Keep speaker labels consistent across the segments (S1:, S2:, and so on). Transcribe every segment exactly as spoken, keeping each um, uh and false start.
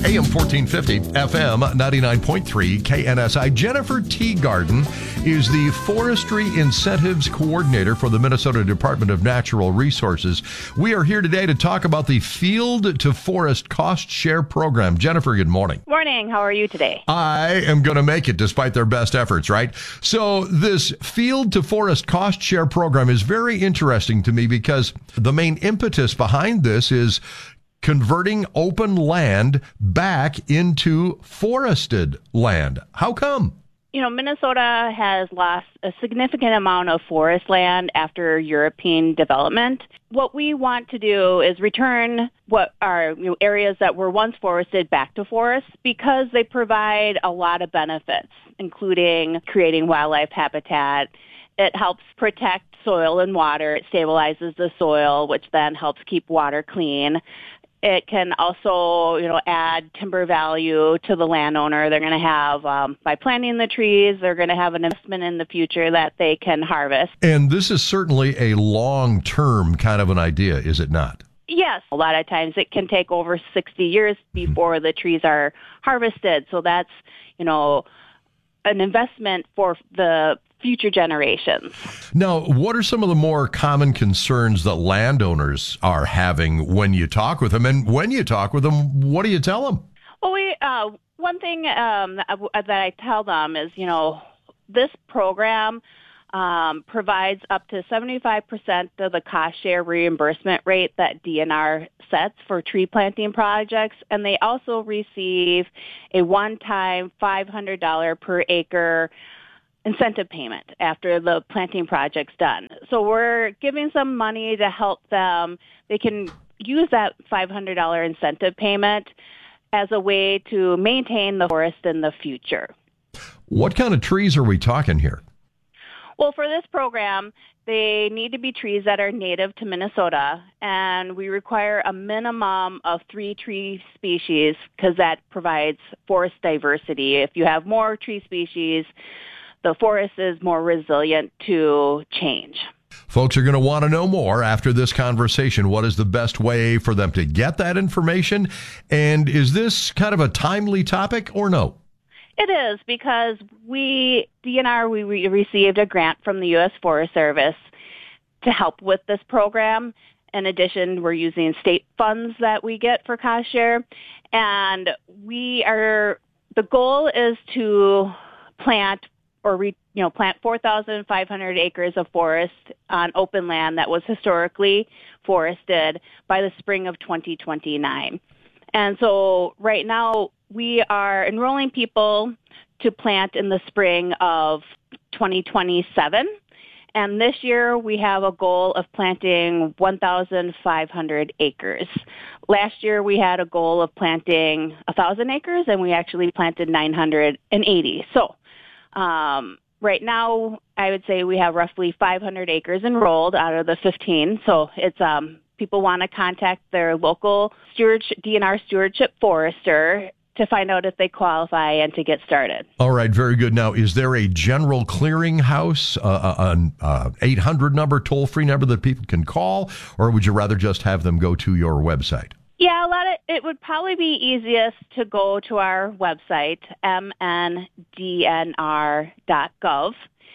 S1: A M fourteen fifty, F M ninety-nine point three, K N S I. Jennifer Teagarden is the Forestry Incentives Coordinator for the Minnesota Department of Natural Resources. We are here today to talk about the Field to Forest Cost Share Program. Jennifer, good morning.
S2: Morning. How are you today?
S1: I am going to make it despite their best efforts, right? So this Field to Forest Cost Share Program is very interesting to me because the main impetus behind this is converting open land back into forested land. How come?
S2: You know, Minnesota has lost a significant amount of forest land after European development. What we want to do is return what are you know, areas that were once forested back to forests because they provide a lot of benefits, including creating wildlife habitat. It helps protect soil and water. It stabilizes the soil, which then helps keep water clean. It can also, you know, add timber value to the landowner. They're going to have, um, by planting the trees, they're going to have an investment in the future that they can harvest.
S1: And this is certainly a long-term kind of an idea, is it not?
S2: Yes. A lot of times it can take over sixty years before mm-hmm. the trees are harvested. So that's, you know, an investment for the future generations.
S1: Now, what are some of the more common concerns that landowners are having when you talk with them? And when you talk with them, what do you tell them?
S2: Well, we uh, one thing um, that I tell them is, you know, this program um, provides up to seventy-five percent of the cost share reimbursement rate that D N R sets for tree planting projects, and they also receive a one-time five hundred dollars per acre incentive payment after the planting project's done. So we're giving some money to help them. They can use that five hundred dollars incentive payment as a way to maintain the forest in the future.
S1: What kind of trees are we talking here?
S2: Well, for this program, they need to be trees that are native to Minnesota, and we require a minimum of three tree species because that provides forest diversity. If you have more tree species, the forest is more resilient to change.
S1: Folks are going to want to know more after this conversation. What is the best way for them to get that information? And is this kind of a timely topic or no?
S2: It is because we, D N R, we re- received a grant from the U S Forest Service to help with this program. In addition, we're using state funds that we get for cost share. And we are, the goal is to plant or re, you know, plant four thousand five hundred acres of forest on open land that was historically forested by the spring of twenty twenty-nine. And so right now we are enrolling people to plant in the spring of twenty twenty-seven. And this year we have a goal of planting one thousand five hundred acres. Last year we had a goal of planting one thousand acres, and we actually planted nine hundred eighty. So Um, right now, I would say we have roughly five hundred acres enrolled out of the fifteen. So it's um, people want to contact their local stewardship, D N R stewardship forester to find out if they qualify and to get started.
S1: All right, very good. Now, is there a general clearinghouse, uh, an uh, eight hundred number, toll-free number that people can call, or would you rather just have them go to your website?
S2: Yeah, a lot of it would probably be easiest to go to our website, m n d n r dot gov,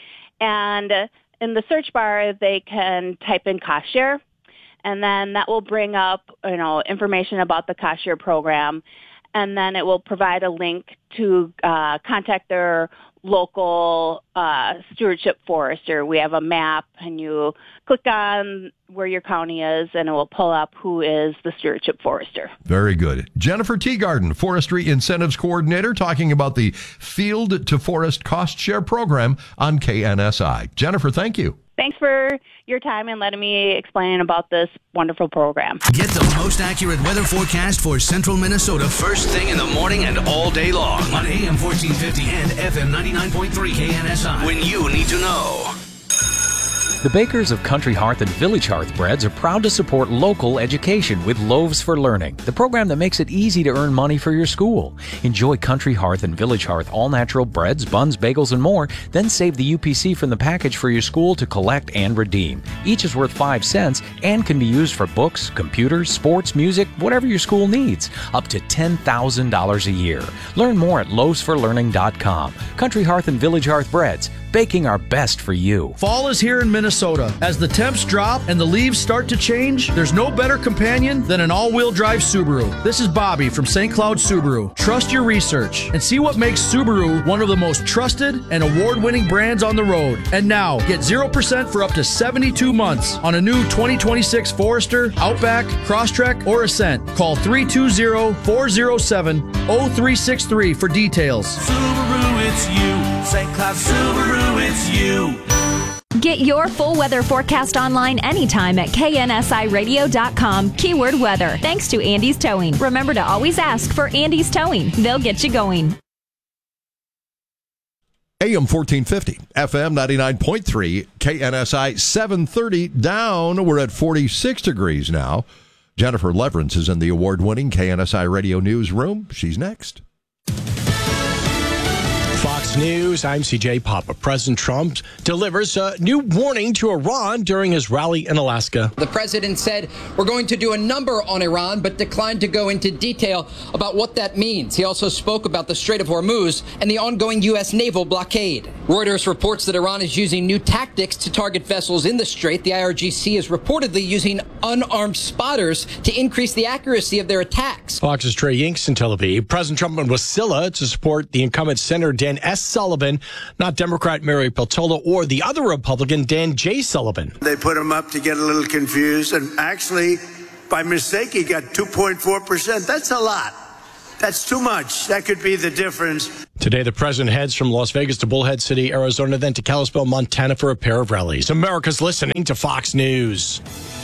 S2: and in the search bar they can type in cost share, and then that will bring up, you know, information about the cost share program, and then it will provide a link to uh, contact their local uh, stewardship forester. We have a map, and you click on where your county is, and it will pull up who is the stewardship forester.
S1: Very good. Jennifer Teagarden, Forestry Incentives Coordinator, talking about the Field to Forest Cost Share Program on K N S I. Jennifer, thank you.
S2: Thanks for your time and letting me explain about this wonderful program.
S3: Get the most accurate weather forecast for central Minnesota first thing in the morning and all day long on A M fourteen fifty and F M ninety-nine point three K N S I when you need to know.
S4: The bakers of Country Hearth and Village Hearth Breads are proud to support local education with Loaves for Learning, the program that makes it easy to earn money for your school. Enjoy Country Hearth and Village Hearth all-natural breads, buns, bagels, and more, then save the U P C from the package for your school to collect and redeem. Each is worth five cents and can be used for books, computers, sports, music, whatever your school needs, up to ten thousand dollars a year. Learn more at loaves for learning dot com. Country Hearth and Village Hearth Breads, baking our best for you.
S5: Fall is here in Minnesota. As the temps drop and the leaves start to change, there's no better companion than an all-wheel drive Subaru. This is Bobby from Saint Cloud Subaru. Trust your research and see what makes Subaru one of the most trusted and award-winning brands on the road. And now, get zero percent for up to seventy-two months on a new twenty twenty-six Forester, Outback, Crosstrek, or Ascent. Call three two zero, four zero seven, zero three six three for details.
S6: Subaru, it's you. Saint Cloud Subaru, it's you.
S7: Get your full weather forecast online anytime at K N S I radio dot com, keyword weather. Thanks to Andy's Towing. Remember to always ask for Andy's Towing. They'll get you going.
S1: A M fourteen fifty, F M ninety-nine point three, K N S I seven thirty down. We're at forty-six degrees now. Jennifer Leverance is in the award-winning K N S I Radio Newsroom. She's next.
S8: Fox News, I'm C J Papa. President Trump delivers a new warning to Iran during his rally in Alaska.
S9: The president said, we're going to do a number on Iran, but declined to go into detail about what that means. He also spoke about the Strait of Hormuz and the ongoing U S naval blockade. Reuters reports that Iran is using new tactics to target vessels in the strait. The I R G C is reportedly using unarmed spotters to increase the accuracy of their attacks.
S8: Fox's Trey Yinks in Tel Aviv. President Trump went with Wasilla to support the incumbent Senator Dan S. Sullivan, not Democrat Mary Peltola or the other Republican Dan J. Sullivan.
S10: They put him up to get a little confused, and actually, by mistake, he got two point four percent. That's a lot. That's too much. That could be the difference.
S8: Today, the president heads from Las Vegas to Bullhead City, Arizona, then to Kalispell, Montana for a pair of rallies. America's listening to Fox News.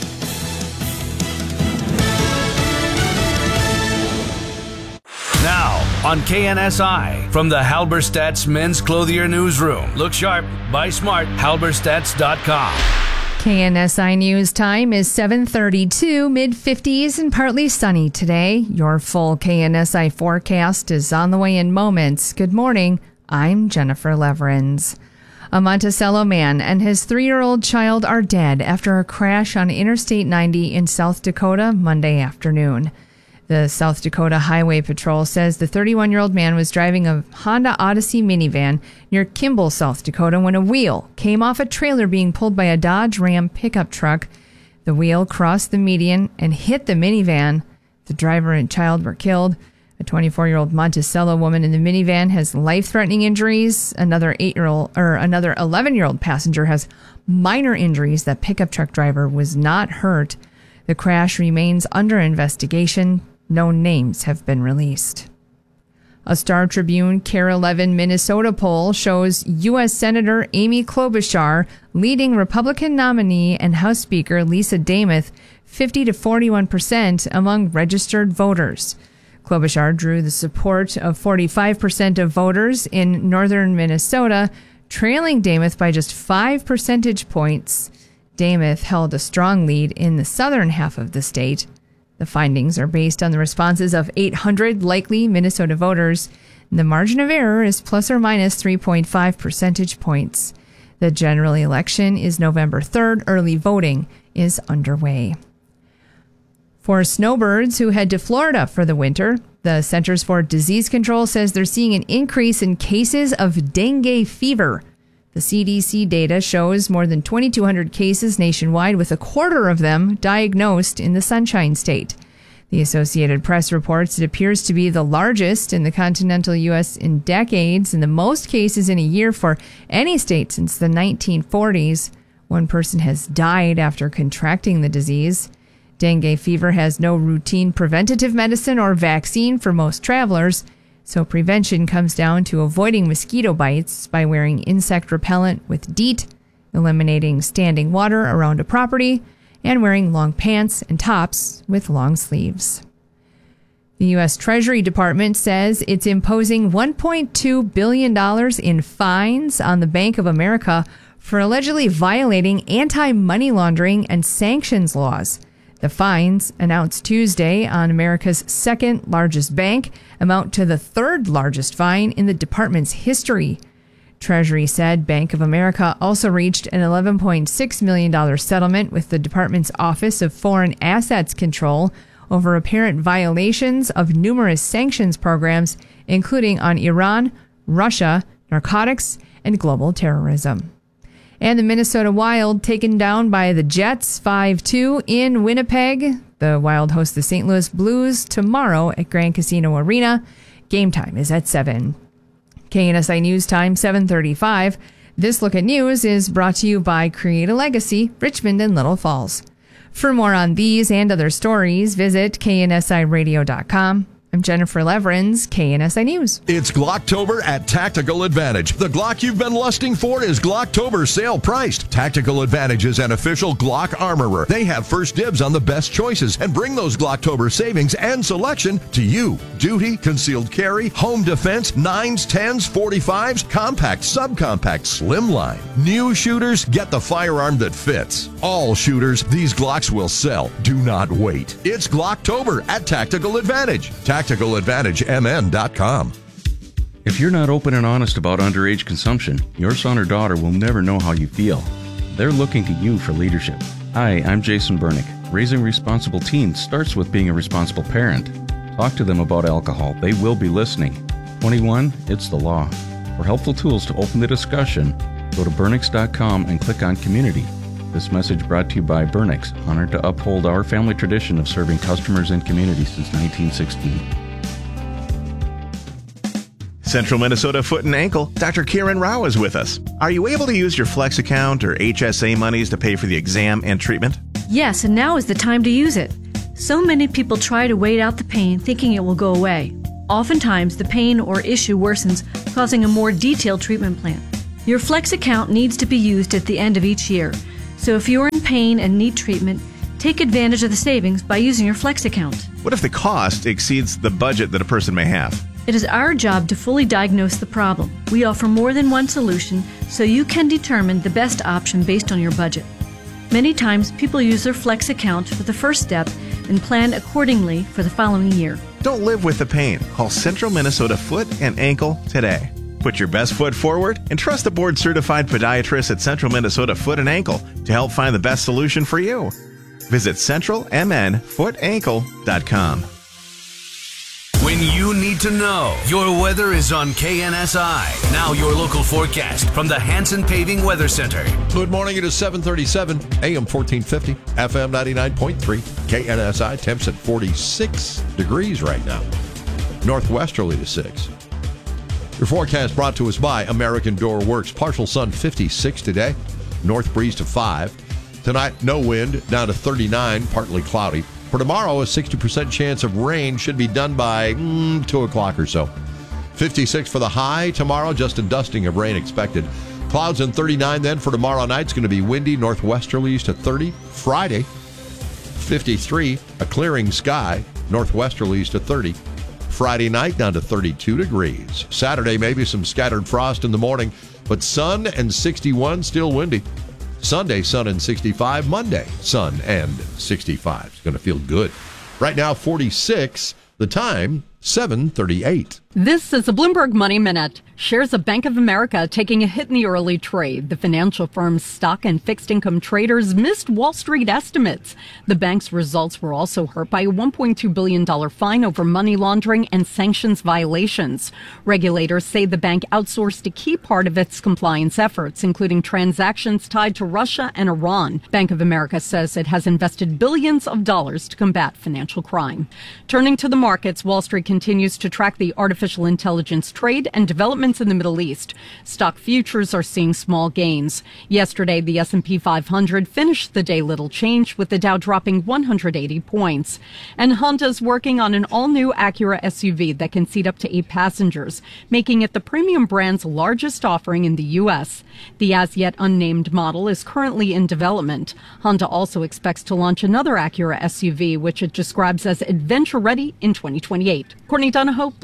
S3: Now, on K N S I, from the Halberstadt's Men's Clothier Newsroom. Look sharp, buy smart, halberstadts dot com.
S11: K N S I News time is seven thirty-two, mid fifties and partly sunny today. Your full K N S I forecast is on the way in moments. Good morning, I'm Jennifer Leverance. A Monticello man and his three-year-old child are dead after a crash on Interstate ninety in South Dakota Monday afternoon. The South Dakota Highway Patrol says the thirty-one-year-old man was driving a Honda Odyssey minivan near Kimball, South Dakota, when a wheel came off a trailer being pulled by a Dodge Ram pickup truck. The wheel crossed the median and hit the minivan. The driver and child were killed. A twenty-four-year-old Monticello woman in the minivan has life-threatening injuries. Another eight-year-old or another eleven-year-old passenger has minor injuries. That pickup truck driver was not hurt. The crash remains under investigation. No names have been released. A Star Tribune Care eleven Minnesota poll shows U S Senator Amy Klobuchar leading Republican nominee and House Speaker Lisa Demuth fifty to forty-one percent among registered voters. Klobuchar drew the support of forty-five percent of voters in northern Minnesota, trailing Demuth by just five percentage points. Demuth held a strong lead in the southern half of the state. The findings are based on the responses of eight hundred likely Minnesota voters. The margin of error is plus or minus three point five percentage points. The general election is November third. Early voting is underway. For snowbirds who head to Florida for the winter, the Centers for Disease Control says they're seeing an increase in cases of dengue fever. The C D C data shows more than twenty-two hundred cases nationwide, with a quarter of them diagnosed in the Sunshine State. The Associated Press reports it appears to be the largest in the continental U S in decades and the most cases in a year for any state since the nineteen forties. One person has died after contracting the disease. Dengue fever has no routine preventative medicine or vaccine for most travelers. So prevention comes down to avoiding mosquito bites by wearing insect repellent with DEET, eliminating standing water around a property, and wearing long pants and tops with long sleeves. The U S Treasury Department says it's imposing one point two billion dollars in fines on the Bank of America for allegedly violating anti-money laundering and sanctions laws. The fines, announced Tuesday on America's second largest bank, amount to the third largest fine in the department's history. Treasury said Bank of America also reached an eleven point six million dollars settlement with the department's Office of Foreign Assets Control over apparent violations of numerous sanctions programs, including on Iran, Russia, narcotics, and global terrorism. And the Minnesota Wild taken down by the Jets five two in Winnipeg. The Wild host the Saint Louis Blues tomorrow at Grand Casino Arena. Game time is at seven. K N S I News Time, seven thirty-five. This Look at News is brought to you by Create a Legacy, Richmond and Little Falls. For more on these and other stories, visit K N S I radio dot com. I'm Jennifer Leverins, K N S I News.
S1: It's Glocktober at Tactical Advantage. The Glock you've been lusting for is Glocktober sale priced. Tactical Advantage is an official Glock armorer. They have first dibs on the best choices and bring those Glocktober savings and selection to you. Duty, concealed carry, home defense, nines, tens, forty-fives, compact, subcompact, slimline. New shooters get the firearm that fits. All shooters, these Glocks will sell. Do not wait. It's Glocktober at Tactical Advantage. tactical advantage m n dot com.
S12: If you're not open and honest about underage consumption, your son or daughter will never know how you feel. They're looking to you for leadership. Hi, I'm Jason Bernick. Raising responsible teens starts with being a responsible parent. Talk to them about alcohol. They will be listening. twenty-one, it's the law. For helpful tools to open the discussion, go to bernix dot com and click on Community. This message brought to you by Bernix, honored to uphold our family tradition of serving customers and communities since nineteen sixteen.
S13: Central Minnesota Foot and Ankle, Doctor Kieran Rao is with us. Are you able to use your Flex account or H S A monies to pay for the exam and treatment?
S14: Yes, and now is the time to use it. So many people try to wait out the pain thinking it will go away. Oftentimes, the pain or issue worsens, causing a more detailed treatment plan. Your Flex account needs to be used at the end of each year. So if you're in pain and need treatment, take advantage of the savings by using your Flex account.
S13: What if the cost exceeds the budget that a person may have?
S14: It is our job to fully diagnose the problem. We offer more than one solution, so you can determine the best option based on your budget. Many times, people use their Flex account for the first step and plan accordingly for the following year.
S13: Don't live with the pain. Call Central Minnesota Foot and Ankle today. Put your best foot forward and trust the board-certified podiatrist at Central Minnesota Foot and Ankle to help find the best solution for you. Visit central m n foot ankle dot com.
S3: When you need to know, your weather is on K N S I. Now your local forecast from the Hanson Paving Weather Center.
S1: Good morning. It is seven thirty-seven, A M fourteen fifty, F M ninety-nine point three. K N S I temps at forty-six degrees right now. Northwesterly to six. Your forecast brought to us by American Door Works. Partial sun, fifty-six today. North breeze to five. Tonight, no wind, down to thirty-nine, partly cloudy. For tomorrow, a sixty percent chance of rain should be done by mm, two o'clock or so. fifty-six for the high. Tomorrow, just a dusting of rain expected. Clouds and thirty-nine then for tomorrow night. It's going to be windy, northwesterlies to thirty. Friday, fifty-three, a clearing sky, northwesterlies to thirty. Friday night down to thirty-two degrees. Saturday, maybe some scattered frost in the morning, but sun and sixty-one, still windy. Sunday, sun and sixty-five. Monday, sun and sixty-five. It's going to feel good. Right now, forty-six. The time, seven thirty-eight.
S15: This is a Bloomberg Money Minute. Shares of Bank of America taking a hit in the early trade. The financial firm's stock and fixed income traders missed Wall Street estimates. The bank's results were also hurt by a one point two billion dollars fine over money laundering and sanctions violations. Regulators say the bank outsourced a key part of its compliance efforts, including transactions tied to Russia and Iran. Bank of America says it has invested billions of dollars to combat financial crime. Turning to the markets, Wall Street continues to track the artificial intelligence trade and developments in the Middle East. Stock futures are seeing small gains. Yesterday, the S and P five hundred finished the day little change, with the Dow dropping one hundred eighty points. And Honda's working on an all-new Acura S U V that can seat up to eight passengers, making it the premium brand's largest offering in the U S. The as-yet unnamed model is currently in development. Honda also expects to launch another Acura S U V, which it describes as adventure-ready, in twenty twenty-eight. Courtney Donahoe, Bloomberg Radio.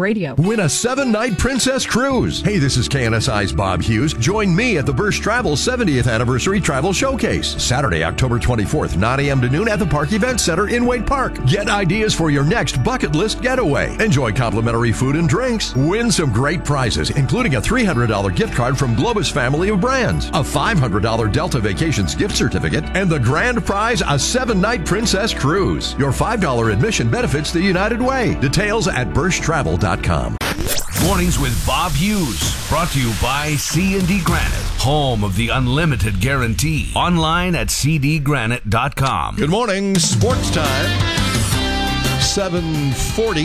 S15: Radio.
S1: Win a seven-night Princess Cruise. Hey, this is K N S I's Bob Hughes. Join me at the Birch Travel seventieth Anniversary Travel Showcase. Saturday, October twenty-fourth, nine a.m. to noon at the Park Event Center in Wade Park. Get ideas for your next bucket list getaway. Enjoy complimentary food and drinks. Win some great prizes, including a three hundred dollars gift card from Globus family of brands, a five hundred dollars Delta Vacations gift certificate, and the grand prize, a seven-night Princess Cruise. Your five dollars admission benefits the United Way. Details at birch travel dot com.
S3: Mornings with Bob Hughes, brought to you by C and D Granite, home of the unlimited guarantee. Online at c d granite dot com.
S1: Good morning, sports time. seven forty.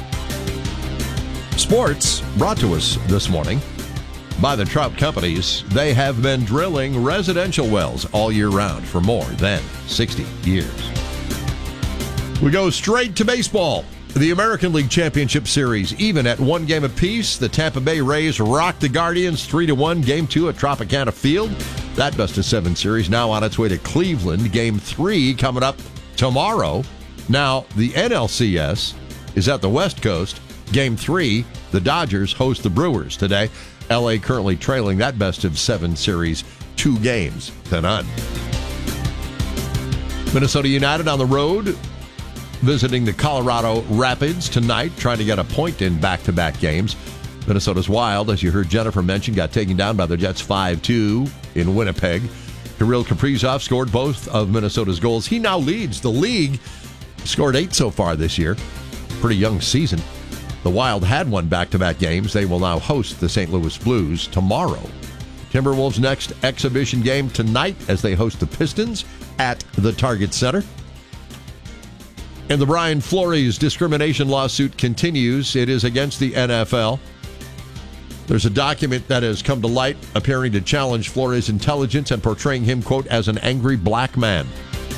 S1: Sports brought to us this morning by the Trout Companies. They have been drilling residential wells all year round for more than sixty years. We go straight to baseball. The American League Championship Series, even at one game apiece. The Tampa Bay Rays rocked the Guardians three to one. Game two at Tropicana Field. That best of seven series now on its way to Cleveland. Game three coming up tomorrow. Now, the N L C S is at the West Coast. Game three, the Dodgers host the Brewers today. L A currently trailing that best of seven series, two games to none. Minnesota United on the road, visiting the Colorado Rapids tonight, trying to get a point in back-to-back games. Minnesota's Wild, as you heard Jennifer mention, got taken down by the Jets five two in Winnipeg. Kirill Kaprizov scored both of Minnesota's goals. He now leads the league. Scored eight so far this year. Pretty young season. The Wild had won back-to-back games. They will now host the Saint Louis Blues tomorrow. Timberwolves' next exhibition game tonight as they host the Pistons at the Target Center. And the Brian Flores discrimination lawsuit continues. It is against the N F L. There's a document that has come to light appearing to challenge Flores' intelligence and portraying him, quote, as an angry black man.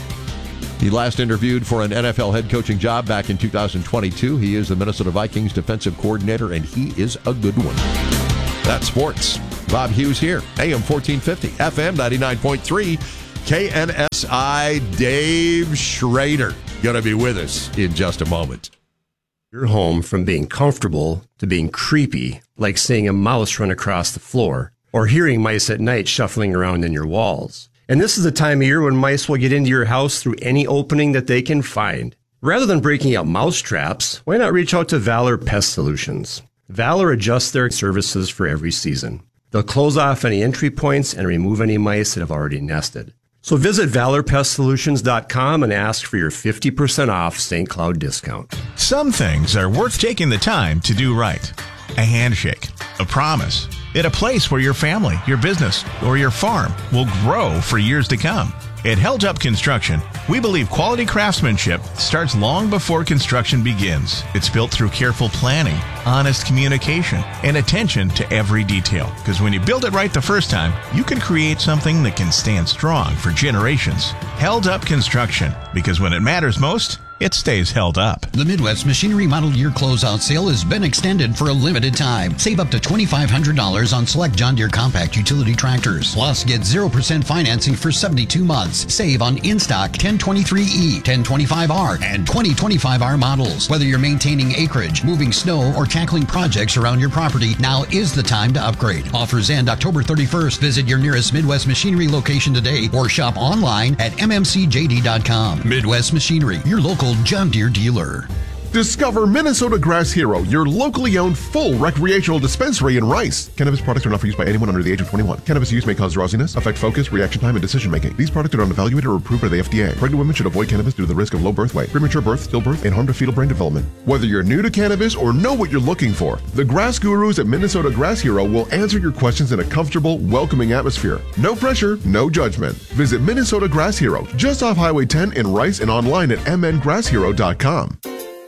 S1: He last interviewed for an N F L head coaching job back in two thousand twenty-two. He is the Minnesota Vikings defensive coordinator, and he is a good one. That's sports. Bob Hughes here, A M fourteen fifty, F M ninety-nine point three, K N S I. Dave Schrader going to be with us in just a moment.
S16: Your home from being comfortable to being creepy, like seeing a mouse run across the floor, or hearing mice at night shuffling around in your walls. And this is the time of year when mice will get into your house through any opening that they can find. Rather than breaking out mouse traps, why not reach out to Valor Pest Solutions? Valor adjusts their services for every season. They'll close off any entry points and remove any mice that have already nested. So visit valor pest solutions dot com and ask for your fifty percent off Saint Cloud discount.
S17: Some things are worth taking the time to do right. A handshake, a promise, at a place where your family, your business, or your farm will grow for years to come. At Held Up Construction, we believe quality craftsmanship starts long before construction begins. It's built through careful planning, honest communication, and attention to every detail. Because when you build it right the first time, you can create something that can stand strong for generations. Held Up Construction, because when it matters most, it stays held up.
S18: The Midwest Machinery Model Year Closeout Sale has been extended for a limited time. Save up to twenty-five hundred dollars on select John Deere compact utility tractors. Plus, get zero percent financing for seventy-two months. Save on in-stock ten twenty-three E, ten twenty-five R, and twenty twenty-five R models. Whether you're maintaining acreage, moving snow, or tackling projects around your property, now is the time to upgrade. Offers end October thirty-first. Visit your nearest Midwest Machinery location today or shop online at m m c j d dot com. Midwest Machinery, your local John Deere dealer.
S19: Discover Minnesota Grass Hero, your locally owned full recreational dispensary in Rice. Cannabis products are not for use by anyone under the age of twenty-one. Cannabis use may cause drowsiness, affect focus, reaction time, and decision making. These products are not evaluated or approved by the F D A. Pregnant women should avoid cannabis due to the risk of low birth weight, premature birth, stillbirth, and harm to fetal brain development. Whether you're new to cannabis or know what you're looking for, the Grass Gurus at Minnesota Grass Hero will answer your questions in a comfortable, welcoming atmosphere. No pressure, no judgment. Visit Minnesota Grass Hero, just off Highway ten in Rice and online at m n grass hero dot com.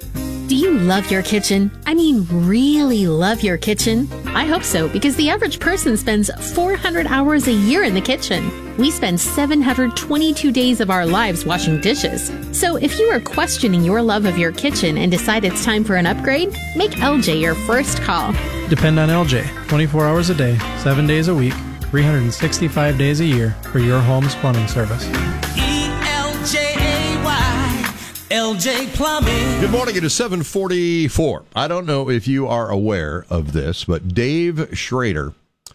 S20: Do you love your kitchen? I mean, really love your kitchen? I hope so, because the average person spends four hundred hours a year in the kitchen. We spend seven hundred twenty-two days of our lives washing dishes. So if you are questioning your love of your kitchen and decide it's time for an upgrade, make L J your first call.
S21: Depend on L J twenty-four hours a day, seven days a week, three hundred sixty-five days a year for your home's plumbing service.
S6: E L J A Y, L J Plumbing.
S1: Good morning. It is seven forty-four. I don't know if you are aware of this, but Dave Schrader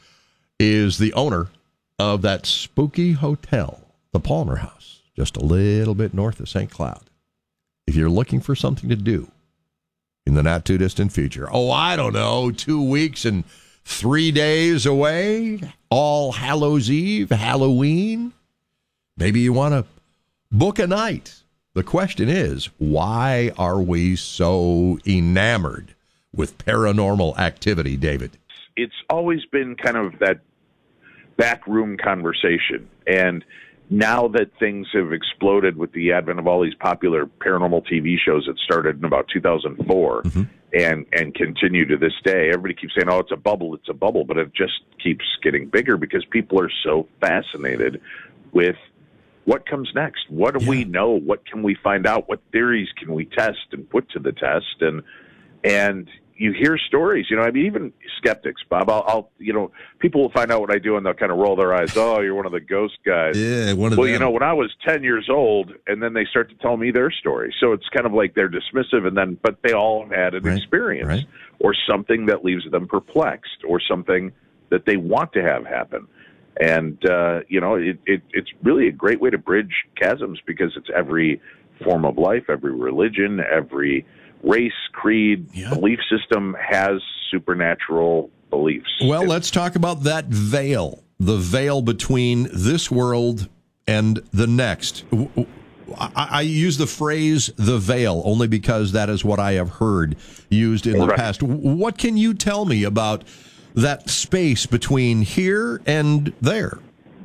S1: is the owner of that spooky hotel, the Palmer House, just a little bit north of Saint Cloud. If you're looking for something to do in the not too distant future, oh, I don't know, two weeks and three days away, All Hallows Eve, Halloween, maybe you want to book a night. The question is, why are we so enamored with paranormal activity, David?
S2: It's always been kind of that backroom conversation. And now that things have exploded with the advent of all these popular paranormal T V shows that started in about two thousand four mm-hmm. and, and continue to this day, everybody keeps saying, oh, it's a bubble, it's a bubble. But it just keeps getting bigger because people are so fascinated with what comes next? What do yeah. we know? What can we find out? What theories can we test and put to the test? And and you hear stories, you know, I mean, even skeptics, Bob, I'll, I'll you know, people will find out what I do and they'll kind of roll their eyes. Oh, you're one of the ghost guys.
S1: Yeah, one of
S2: Well,
S1: them.
S2: you know, when I was ten years old, and then they start to tell me their story. So it's kind of like they're dismissive, and then, but they all had an
S1: right,
S2: experience
S1: right.
S2: or something that leaves them perplexed or something that they want to have happen. And, uh, you know, it, it, it's really a great way to bridge chasms because it's every form of life, every religion, every race, creed, yeah. belief system has supernatural beliefs.
S1: Well,
S2: it's,
S1: let's talk about that veil, the veil between this world and the next. I, I use the phrase the veil only because that is what I have heard used in the
S2: right.
S1: past. What can you tell me about that space between here and there?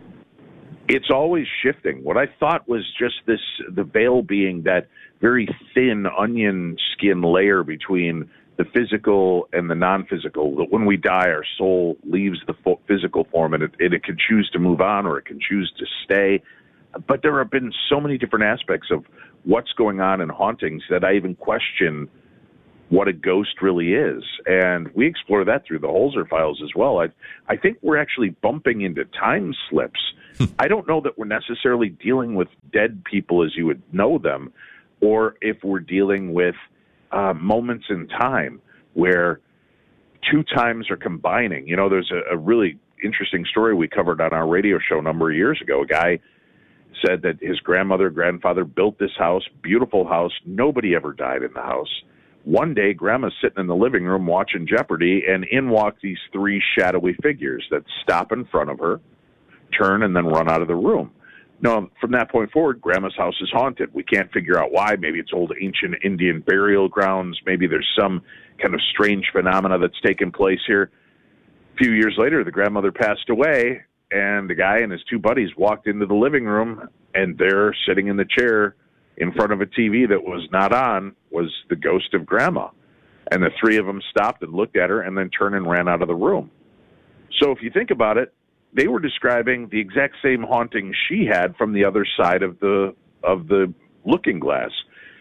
S2: It's always shifting. What I thought was just this, the veil being that very thin onion skin layer between the physical and the non-physical, that when we die, our soul leaves the physical form and it, it, it can choose to move on or it can choose to stay. But there have been so many different aspects of what's going on in hauntings that I even question what a ghost really is. And we explore that through the Holzer files as well. I, I think we're actually bumping into time slips. I don't know that we're necessarily dealing with dead people as you would know them, or if we're dealing with uh, moments in time where two times are combining. You know, there's a, a really interesting story we covered on our radio show a number of years ago. A guy said that his grandmother, grandfather built this house, beautiful house. Nobody ever died in the house. One day, Grandma's sitting in the living room watching Jeopardy, and in walk these three shadowy figures that stop in front of her, turn, and then run out of the room. Now, from that point forward, Grandma's house is haunted. We can't figure out why. Maybe it's old ancient Indian burial grounds. Maybe there's some kind of strange phenomena that's taken place here. A few years later, the grandmother passed away, and the guy and his two buddies walked into the living room, and there, sitting in the chair in front of a T V that was not on, was the ghost of Grandma. And the three of them stopped and looked at her and then turned and ran out of the room. So if you think about it, they were describing the exact same haunting she had from the other side of the of the looking glass.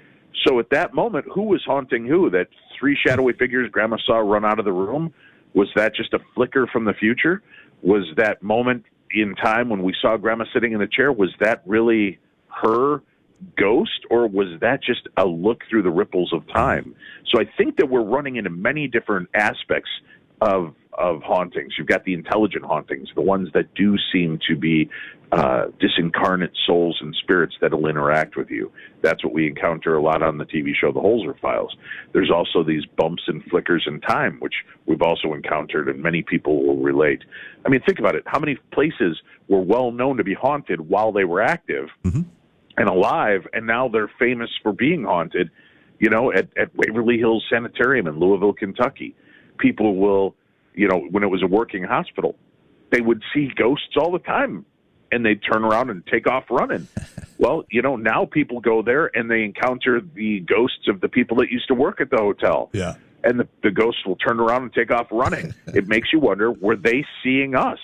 S2: So at that moment, who was haunting who? That three shadowy figures Grandma saw run out of the room? Was that just a flicker from the future? Was that moment in time when we saw Grandma sitting in the chair, was that really her ghost, or was that just a look through the ripples of time? So I think that we're running into many different aspects of of hauntings. You've got the intelligent hauntings, the ones that do seem to be uh, disincarnate souls and spirits that will interact with you. That's what we encounter a lot on the T V show, The Holzer Files. There's also these bumps and flickers in time, which we've also encountered, and many people will relate. I mean, think about it. How many places were well known to be haunted while they were active mm-hmm. and alive, and now they're famous for being haunted, you know, at, at Waverly Hills Sanitarium in Louisville, Kentucky. People will, you know, when it was a working hospital, they would see ghosts all the time, and they'd turn around and take off running. Well, you know, now people go there and they encounter the ghosts of the people that used to work at the hotel.
S1: Yeah.
S2: And the, the ghosts will turn around and take off running. It makes you wonder, were they seeing us?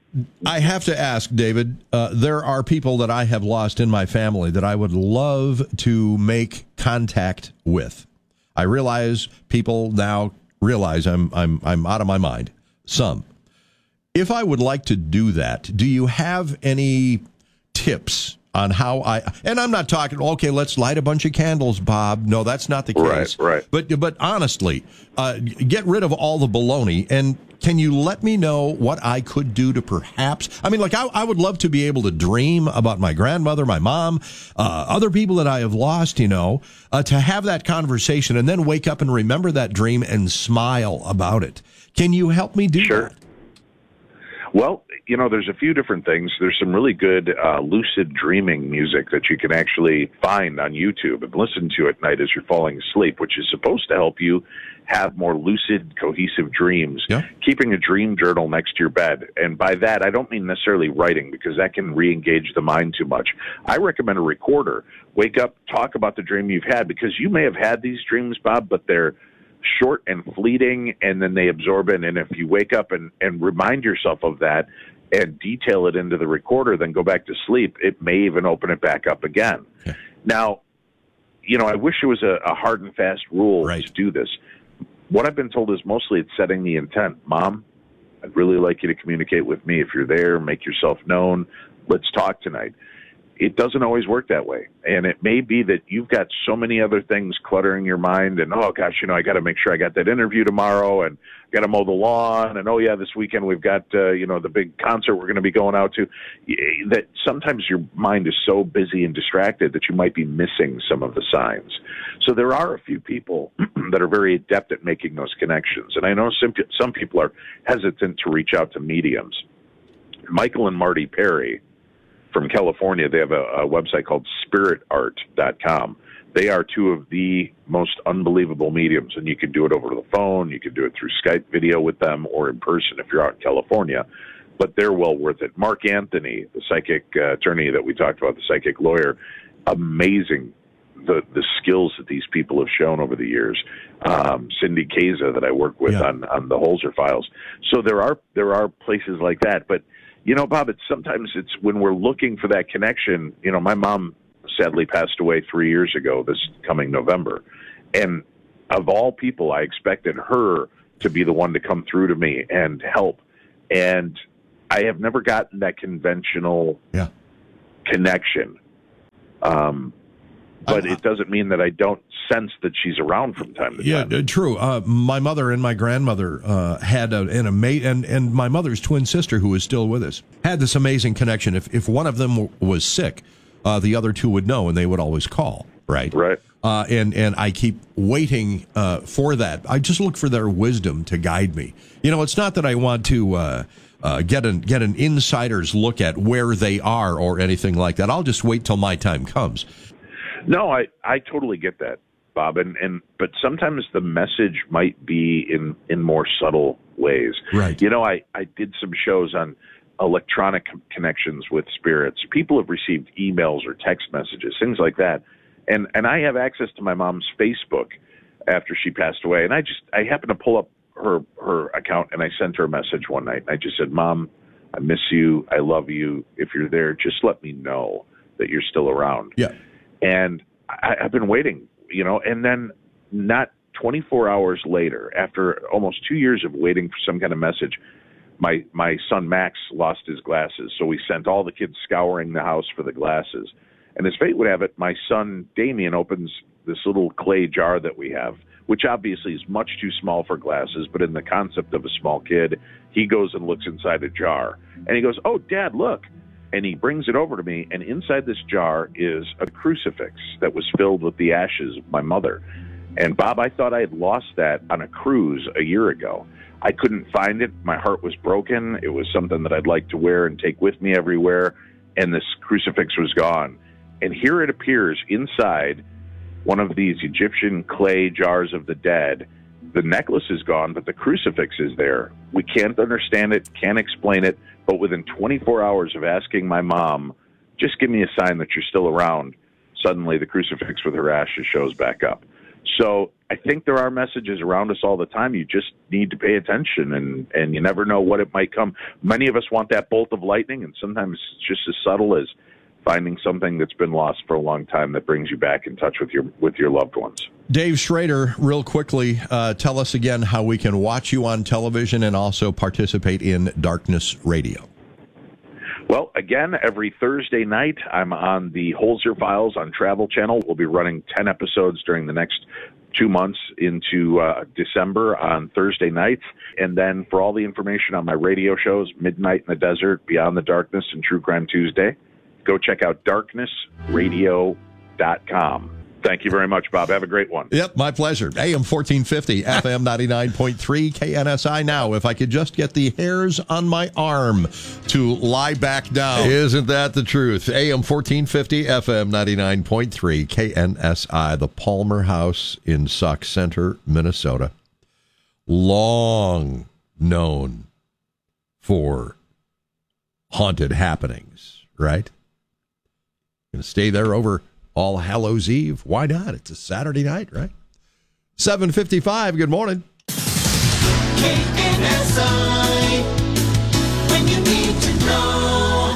S1: I have to ask, David, uh, there are people that I have lost in my family that I would love to make contact with. I realize people now realize I'm I'm I'm out of my mind. Some. If I would like to do that, do you have any tips on how I, and I'm not talking, okay, let's light a bunch of candles, Bob. No, that's not the case.
S2: Right, right.
S1: But, but honestly, uh, get rid of all the baloney. And can you let me know what I could do to perhaps, I mean, like, I, I would love to be able to dream about my grandmother, my mom, uh, other people that I have lost, you know, uh, to have that conversation and then wake up and remember that dream and smile about it. Can you help me do
S2: sure.
S1: that?
S2: Well, you know, there's a few different things. There's some really good uh, lucid dreaming music that you can actually find on YouTube and listen to at night as you're falling asleep, which is supposed to help you have more lucid, cohesive dreams.
S1: Yeah.
S2: Keeping a dream journal next to your bed. And by that, I don't mean necessarily writing, because that can re-engage the mind too much. I recommend a recorder. Wake up, talk about the dream you've had, because you may have had these dreams, Bob, but they're short and fleeting, and then they absorb in. And if you wake up and, and remind yourself of that and detail it into the recorder, then go back to sleep, it may even open it back up again.
S1: Okay.
S2: Now, you know, I wish there was a, a hard and fast rule
S1: right.
S2: to do this. What I've been told is mostly it's setting the intent. Mom, I'd really like you to communicate with me. If you're there, make yourself known. Let's talk tonight. It doesn't always work that way. And it may be that you've got so many other things cluttering your mind, and, oh, gosh, you know, I got to make sure I got that interview tomorrow, and got to mow the lawn, and, oh, yeah, this weekend we've got, uh, you know, the big concert we're going to be going out to, that sometimes your mind is so busy and distracted that you might be missing some of the signs. So there are a few people that are very adept at making those connections. And I know some, some people are hesitant to reach out to mediums. Michael and Marty Perry from California, they have a, a website called spirit art dot com. They are two of the most unbelievable mediums, and you can do it over the phone, you can do it through Skype video with them, or in person if you're out in California, but they're well worth it. Mark Anthony, the psychic uh, attorney that we talked about, the psychic lawyer, amazing the, the skills that these people have shown over the years. Um, Cindy Keza that I work with yeah. on, on the Holzer files. So there are there are places like that, but you know, Bob, it's sometimes it's when we're looking for that connection. You know, my mom sadly passed away three years ago this coming November. And of all people, I expected her to be the one to come through to me and help. And I have never gotten that conventional
S1: yeah.
S2: connection. Um, but it doesn't mean that I don't sense that she's around from time to
S1: yeah,
S2: time.
S1: Yeah, true. Uh, my mother and my grandmother uh, had a, an amazing, and, and my mother's twin sister, who is still with us, had this amazing connection. If if one of them w- was sick, uh, the other two would know, and they would always call. Right.
S2: Right.
S1: Uh, and and I keep waiting uh, for that. I just look for their wisdom to guide me. You know, it's not that I want to uh, uh, get an get an insider's look at where they are or anything like that. I'll just wait till my time comes.
S2: No, I, I totally get that, Bob. And, and but sometimes the message might be in, in more subtle ways.
S1: Right.
S2: You know, I, I did some shows on electronic connections with spirits. People have received emails or text messages, things like that. And and I have access to my mom's Facebook after she passed away. And I just I happened to pull up her her account, and I sent her a message one night. And I just said, Mom, I miss you. I love you. If you're there, just let me know that you're still around.
S1: Yeah.
S2: And I, I've been waiting, you know, and then not twenty-four hours later, after almost two years of waiting for some kind of message, my my son Max lost his glasses. So we sent all the kids scouring the house for the glasses. And as fate would have it, my son Damien opens this little clay jar that we have, which obviously is much too small for glasses, but in the concept of a small kid, he goes and looks inside a jar. And he goes, oh, Dad, look. And he brings it over to me, and inside this jar is a crucifix that was filled with the ashes of my mother. And, Bob, I thought I had lost that on a cruise a year ago. I couldn't find it. My heart was broken. It was something that I'd like to wear and take with me everywhere, and this crucifix was gone. And here it appears inside one of these Egyptian clay jars of the dead. The necklace is gone, but the crucifix is there. We can't understand it, can't explain it, but within twenty-four hours of asking my mom, just give me a sign that you're still around, suddenly the crucifix with her ashes shows back up. So I think there are messages around us all the time. You just need to pay attention, and, and you never know what it might come. Many of us want that bolt of lightning, and sometimes it's just as subtle as finding something that's been lost for a long time that brings you back in touch with your with your loved ones.
S1: Dave Schrader, real quickly, uh, tell us again how we can watch you on television and also participate in Darkness Radio.
S2: Well, again, every Thursday night, I'm on the Holzer Files on Travel Channel. We'll be running ten episodes during the next two months into uh, December on Thursday nights. And then for all the information on my radio shows, Midnight in the Desert, Beyond the Darkness, and True Crime Tuesday, go check out darkness radio dot com. Thank you very much, Bob. Have a great one.
S1: Yep, my pleasure. A M fourteen fifty, F M ninety-nine point three, K N S I. Now, if I could just get the hairs on my arm to lie back down. Isn't that the truth? A M fourteen fifty, F M ninety-nine point three, K N S I, the Palmer House in Sauk Center, Minnesota. Long known for haunted happenings, right? Going to stay there over All Hallows Eve. Why not? It's a Saturday night, right? seven fifty-five, good morning.
S6: K N S I, when you need to know.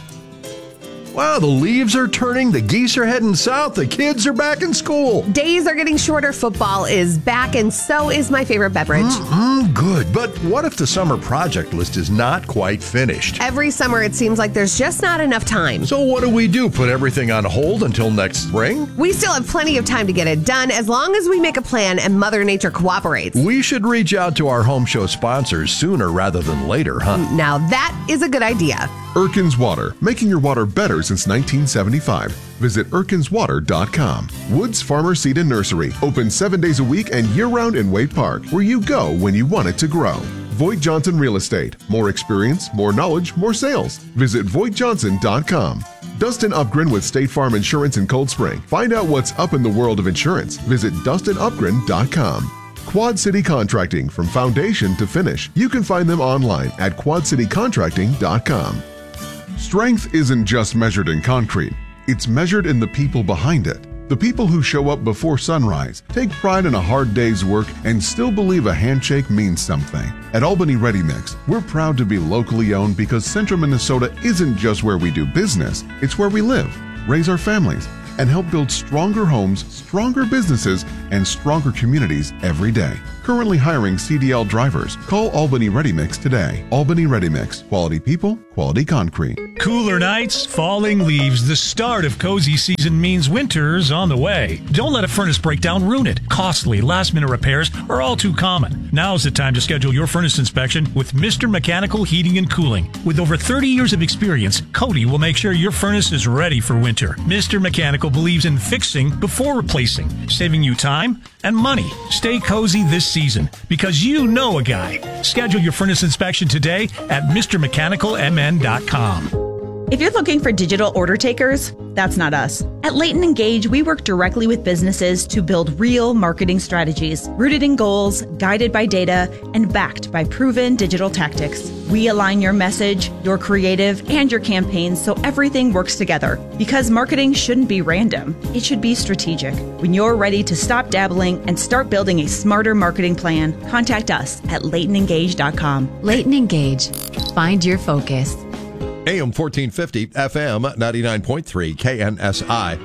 S1: Wow, the leaves are turning, the geese are heading south, the kids are back in school.
S4: Days are getting shorter, football is back, and so is my favorite beverage.
S1: Mm-mm, good, but what if the summer project list is not quite finished?
S4: Every summer it seems like there's just not enough time.
S1: So what do we do? Put everything on hold until next spring?
S4: We still have plenty of time to get it done as long as we make a plan and Mother Nature cooperates.
S1: We should reach out to our home show sponsors sooner rather than later, huh?
S4: Now that is a good idea.
S19: Erkins Water, making your water better since nineteen seventy-five. Visit erkins water dot com. Woods Farmer Seed and Nursery, open seven days a week and year-round in Wade Park, where you go when you want it to grow. Voigt Johnson Real Estate, more experience, more knowledge, more sales. Visit voigt johnson dot com. Dustin Upgren with State Farm Insurance in Cold Spring. Find out what's up in the world of insurance. Visit dustin upgren dot com. Quad City Contracting, from foundation to finish. You can find them online at quad city contracting dot com. Strength isn't just measured in concrete. It's measured in the people behind it. The people who show up before sunrise, take pride in a hard day's work, and still believe a handshake means something. At Albany Ready Mix, we're proud to be locally owned because Central Minnesota isn't just where we do business, it's where we live, raise our families, and help build stronger homes, stronger businesses, and stronger communities every day. Currently hiring C D L drivers. Call Albany Ready Mix today. Albany Ready Mix. Quality people, quality concrete.
S22: Cooler nights, falling leaves. The start of cozy season means winter's on the way. Don't let a furnace breakdown ruin it. Costly, last-minute repairs are all too common. Now's the time to schedule your furnace inspection with Mister Mechanical Heating and Cooling. With over thirty years of experience, Cody will make sure your furnace is ready for winter. Mister Mechanical believes in fixing before replacing, saving you time and money. Stay cozy this season because you know a guy. Schedule your furnace inspection today at Mister Mechanical M N dot com.
S23: If you're looking for digital order takers, that's not us. At Leighton Engage, we work directly with businesses to build real marketing strategies, rooted in goals, guided by data, and backed by proven digital tactics. We align your message, your creative, and your campaigns so everything works together. Because marketing shouldn't be random, it should be strategic. When you're ready to stop dabbling and start building a smarter marketing plan, contact us at leighton engage dot com.
S24: Leighton Engage. Find your focus.
S1: A M fourteen fifty, F M ninety-nine point three, K N S I.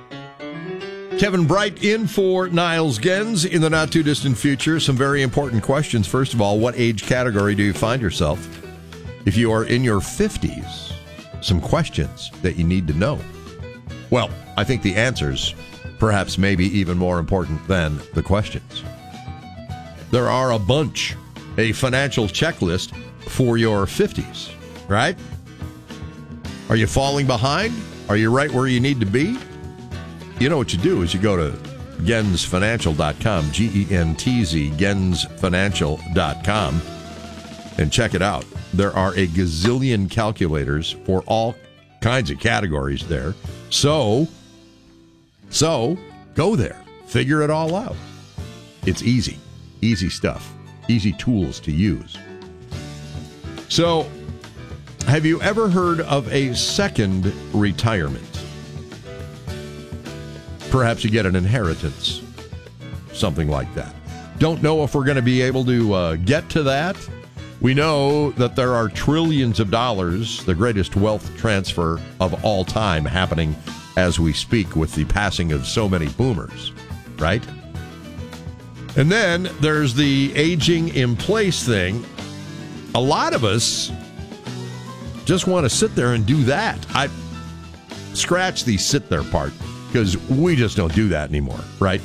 S1: Kevin Bright in for Niles Gens in the not-too-distant future. Some very important questions. First of all, what age category do you find yourself? If you are in your fifties, some questions that you need to know. Well, I think the answers, perhaps maybe even more important than the questions. There are a bunch. A financial checklist for your fifties, right? Are you falling behind? Are you right where you need to be? You know what you do is you go to gens financial dot com, G E N T Z, gens financial dot com, and check it out. There are a gazillion calculators for all kinds of categories there. So, so go there. Figure it all out. It's easy. Easy stuff. Easy tools to use. So, have you ever heard of a second retirement? Perhaps you get an inheritance, something like that. Don't know if we're going to be able to uh, get to that. We know that there are trillions of dollars, the greatest wealth transfer of all time, happening as we speak with the passing of so many boomers, right? And then there's the aging in place thing. A lot of us just want to sit there and do that. I scratch the sit there part because we just don't do that anymore, right?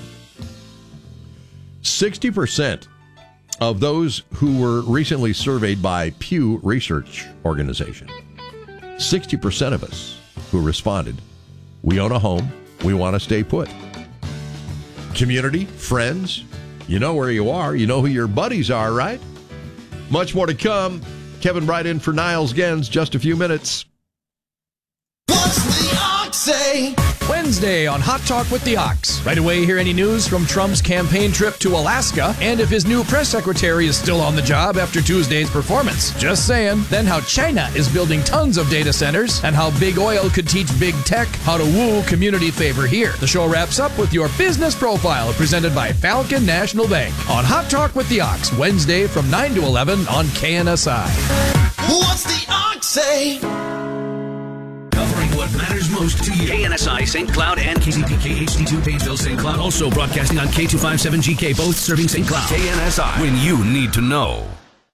S1: sixty percent of those who were recently surveyed by Pew Research Organization, sixty percent of us who responded, we own a home, we want to stay put. Community, friends, you know where you are, you know who your buddies are, right? Much more to come. Kevin Bright in for Niles Gens, just a few minutes.
S5: What's the Ox say?
S7: Wednesday on Hot Talk with the Ox. Right away, hear any news from Trump's campaign trip to Alaska and if his new press secretary is still on the job after Tuesday's performance. Just saying. Then how China is building tons of data centers and how big oil could teach big tech how to woo community favor here. The show wraps up with your business profile presented by Falcon National Bank on Hot Talk with the Ox, Wednesday from nine to eleven on K N S I.
S5: What's the Ox say?
S3: Covering what matters most to you. K N S I, Saint Cloud, and K Z P K H D two, Painesville, Saint Cloud. Also broadcasting on K two fifty-seven G K, both serving Saint Cloud. K N S I, when you need to know.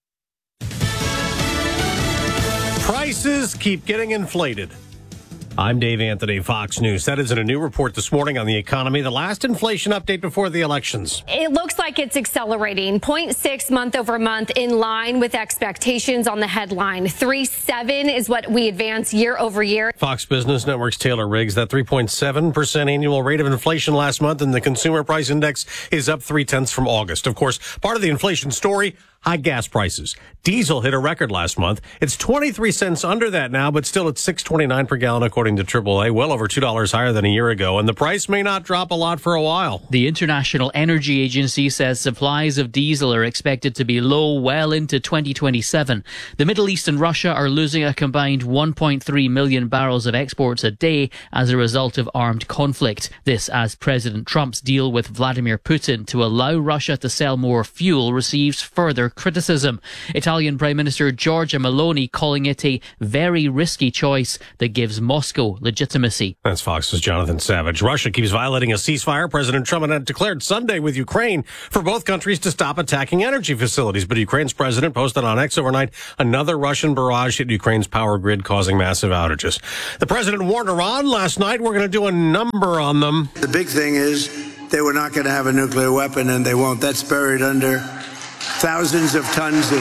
S9: Prices keep getting inflated. I'm Dave Anthony, Fox News. That is in a new report this morning on the economy, the last inflation update before the elections.
S10: It looks like it's accelerating. zero point six month over month, in line with expectations on the headline. three point seven is what we advance year over year.
S9: Fox Business Network's Taylor Riggs, that three point seven percent annual rate of inflation last month, and the consumer price index is up three tenths from August. Of course, part of the inflation story, high gas prices. Diesel hit a record last month. It's twenty-three cents under that now, but still at six twenty-nine per gallon, according to triple A, well over two dollars higher than a year ago. And the price may not drop a lot for a while.
S25: The International Energy Agency says supplies of diesel are expected to be low well into twenty twenty-seven. The Middle East and Russia are losing a combined one point three million barrels of exports a day as a result of armed conflict. This as President Trump's deal with Vladimir Putin to allow Russia to sell more fuel receives further criticism. Italian Prime Minister Giorgia Meloni calling it a very risky choice that gives Moscow legitimacy.
S9: That's Fox's Jonathan Savage. Russia keeps violating a ceasefire President Trump had declared Sunday with Ukraine for both countries to stop attacking energy facilities. But Ukraine's president posted on X overnight another Russian barrage hit Ukraine's power grid, causing massive outages. The president warned Iran last night, we're going to do a number on them.
S26: The big thing is they were not going to have a nuclear weapon, and they won't. That's buried under thousands of tons of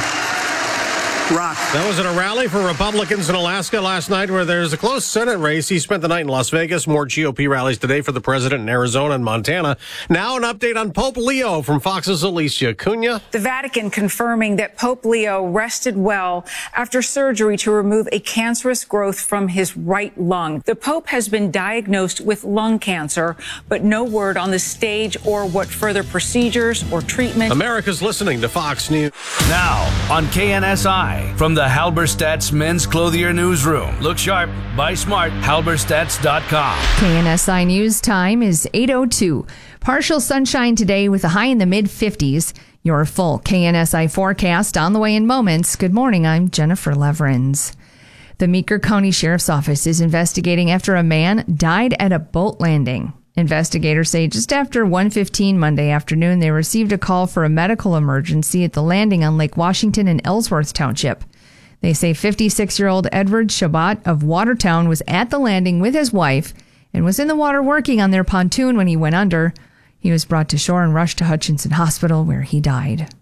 S26: rock.
S9: That was at a rally for Republicans in Alaska last night where there's a close Senate race. He spent the night in Las Vegas. More G O P rallies today for the president in Arizona and Montana. Now an update on Pope Leo from Fox's Alicia Cunha.
S27: The Vatican confirming that Pope Leo rested well after surgery to remove a cancerous growth from his right lung. The Pope has been diagnosed with lung cancer, but no word on the stage or what further procedures or treatment.
S9: America's listening to Fox News.
S3: Now on K N S I. From the Halberstadt's Men's Clothier Newsroom. Look sharp, buy smart, halberstadts dot com.
S11: K N S I News time is eight oh two. Partial sunshine today with a high in the mid fifties. Your full K N S I forecast on the way in moments. Good morning, I'm Jennifer Leverins. The Meeker County Sheriff's Office is investigating after a man died at a boat landing. Investigators say just after one fifteen Monday afternoon, they received a call for a medical emergency at the landing on Lake Washington in Ellsworth Township. They say fifty-six-year-old Edward Shabbat of Watertown was at the landing with his wife and was in the water working on their pontoon when he went under. He was brought to shore and rushed to Hutchinson Hospital, where he died.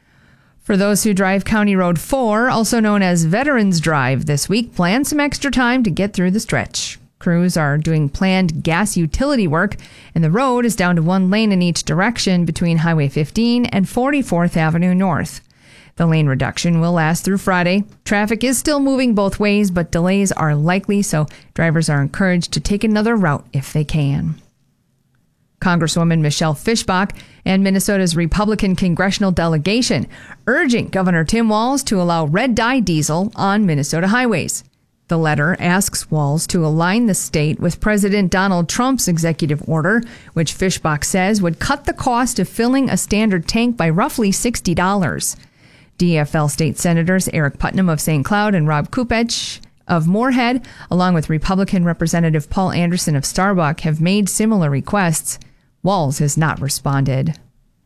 S11: For those who drive County Road four, also known as Veterans Drive, this week, plan some extra time to get through the stretch. Crews are doing planned gas utility work, and the road is down to one lane in each direction between Highway fifteen and forty-fourth Avenue North. The lane reduction will last through Friday. Traffic is still moving both ways, but delays are likely, so drivers are encouraged to take another route if they can. Congresswoman Michelle Fischbach and Minnesota's Republican congressional delegation urging Governor Tim Walz to allow red dye diesel on Minnesota highways. The letter asks Walz to align the state with President Donald Trump's executive order, which Fischbach says would cut the cost of filling a standard tank by roughly sixty dollars. D F L state senators Eric Putnam of Saint Cloud and Rob Kupech of Moorhead, along with Republican Representative Paul Anderson of Starbuck, have made similar requests. Walz has not responded.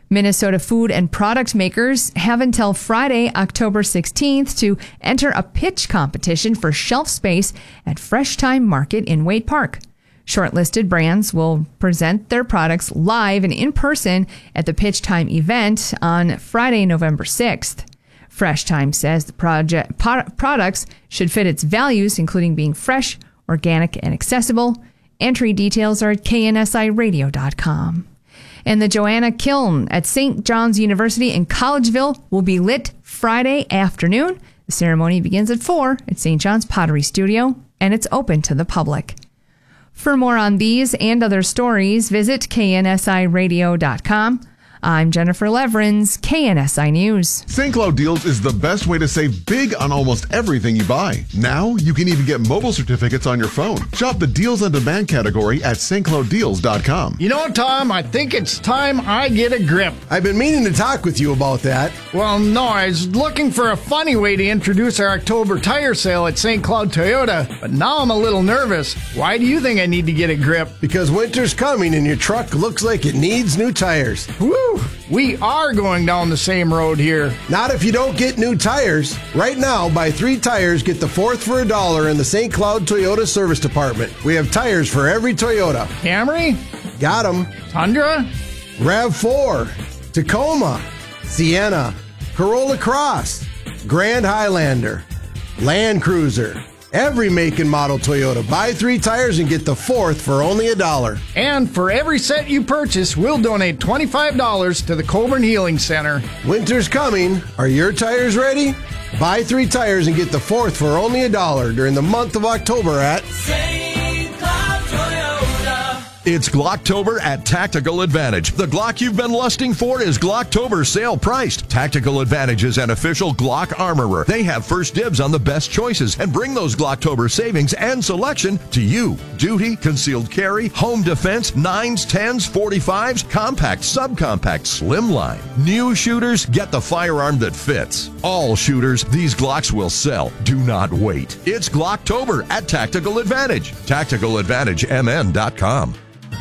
S11: Minnesota food and product makers have until Friday, October sixteenth to enter a pitch competition for shelf space at Fresh Time Market in Wade Park. Shortlisted brands will present their products live and in person at the Pitch Time event on Friday, November sixth. Fresh Time says the project po- products should fit its values, including being fresh, organic, and accessible. Entry details are at K N S I radio dot com. And the Joanna Kiln at Saint John's University in Collegeville will be lit Friday afternoon. The ceremony begins at four at Saint John's Pottery Studio, and it's open to the public. For more on these and other stories, visit K N S I radio dot com. I'm Jennifer Leverins, K N S I News.
S19: Saint Cloud Deals is the best way to save big on almost everything you buy. Now, you can even get mobile certificates on your phone. Shop the Deals on Demand category at St Cloud Deals dot com.
S8: You know, Tom, I think it's time I get a grip.
S12: I've been meaning to talk with you about that.
S8: Well, no, I was looking for a funny way to introduce our October tire sale at Saint Cloud Toyota, but now I'm a little nervous. Why do you think I need to get a grip?
S12: Because winter's coming and your truck looks like it needs new tires.
S8: Woo! We are going down the same road here.
S12: Not if you don't get new tires. Right now, buy three tires, get the fourth for a dollar in the Saint Cloud Toyota Service Department. We have tires for every Toyota.
S8: Camry?
S12: Got them.
S8: Tundra?
S12: RAV four. Tacoma. Sienna. Corolla Cross. Grand Highlander. Land Cruiser. Every make and model Toyota. Buy three tires and get the fourth for only a dollar.
S8: And for every set you purchase, we'll donate twenty-five dollars to the Coburn Healing Center.
S12: Winter's coming. Are your tires ready? Buy three tires and get the fourth for only a dollar during the month of October at
S5: Saint Cloud Toyota.
S1: It's Glocktober at Tactical Advantage. The Glock you've been lusting for is Glocktober sale priced. Tactical Advantage is an official Glock armorer. They have first dibs on the best choices and bring those Glocktober savings and selection to you. Duty, concealed carry, home defense, nines, tens, forty-fives, compact, subcompact, slimline. New shooters get the firearm that fits. All shooters, these Glocks will sell. Do not wait. It's Glocktober at Tactical Advantage. tactical advantage m n dot com.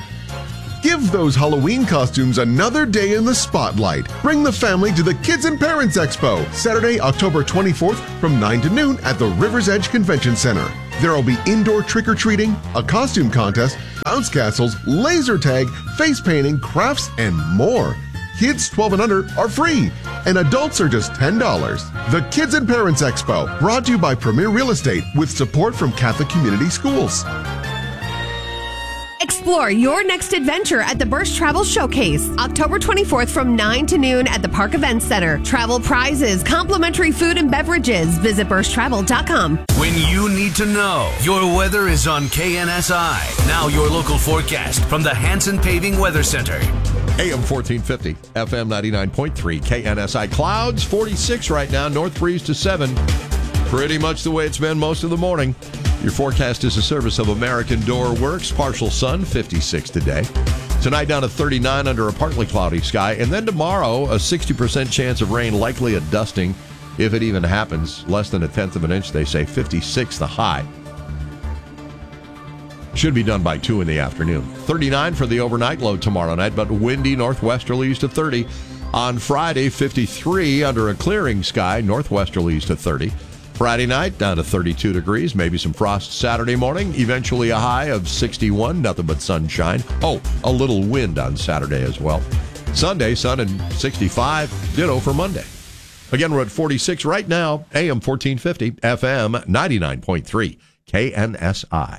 S19: Give those Halloween costumes another day in the spotlight. Bring the family to the Kids and Parents Expo, Saturday, October twenty-fourth from nine to noon at the River's Edge Convention Center. There will be indoor trick-or-treating, a costume contest, bounce castles, laser tag, face painting, crafts, and more. Kids twelve and under are free, and adults are just ten dollars. The Kids and Parents Expo, brought to you by Premier Real Estate with support from Catholic Community Schools.
S4: Explore your next adventure at the Bursch Travel Showcase, October twenty-fourth from nine to noon at the Park Events Center. Travel prizes, complimentary food and beverages. Visit Bursch Travel dot com.
S3: When you need to know, your weather is on K N S I. Now your local forecast from the Hanson Paving Weather Center.
S1: A M fourteen fifty, F M ninety-nine point three, K N S I. Clouds, forty-six right now, north breeze to seven. Pretty much the way it's been most of the morning. Your forecast is a service of American Door Works. Partial sun, fifty-six today. Tonight down to thirty-nine under a partly cloudy sky. And then tomorrow, a sixty percent chance of rain, likely a dusting, if it even happens. Less than a tenth of an inch, they say. fifty-six the high. Should be done by two in the afternoon. thirty-nine for the overnight low tomorrow night, but windy northwesterlies to thirty. On Friday, fifty-three under a clearing sky, northwesterlies to thirty. Friday night, down to thirty-two degrees, maybe some frost Saturday morning, eventually a high of sixty-one, nothing but sunshine. Oh, a little wind on Saturday as well. Sunday, sun and sixty-five, ditto for Monday. Again, we're at forty-six right now, A M fourteen fifty, F M ninety-nine point three, K N S I.